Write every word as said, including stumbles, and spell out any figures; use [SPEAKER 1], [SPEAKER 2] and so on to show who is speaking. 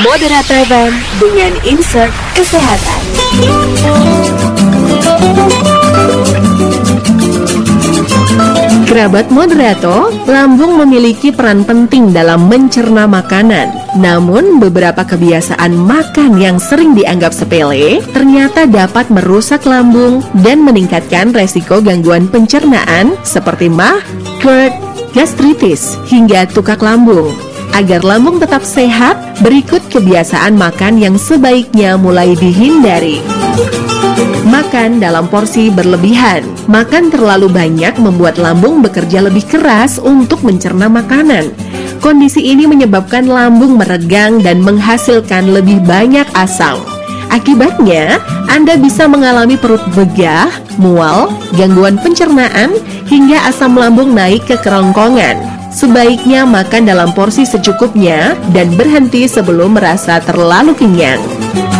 [SPEAKER 1] Moderator Van dengan insert kesehatan.
[SPEAKER 2] Kerabat moderator, lambung memiliki peran penting dalam mencerna makanan. Namun, beberapa kebiasaan makan yang sering dianggap sepele ternyata dapat merusak lambung dan meningkatkan resiko gangguan pencernaan seperti MAH, GERD, gastritis, hingga tukak lambung. Agar lambung tetap sehat, berikut kebiasaan makan yang sebaiknya mulai dihindari. Makan dalam porsi berlebihan. Makan terlalu banyak membuat lambung bekerja lebih keras untuk mencerna makanan. Kondisi ini menyebabkan lambung meregang dan menghasilkan lebih banyak asam. Akibatnya, Anda bisa mengalami perut begah, mual, gangguan pencernaan, hingga asam lambung naik ke kerongkongan. Sebaiknya makan dalam porsi secukupnya dan berhenti sebelum merasa terlalu kenyang.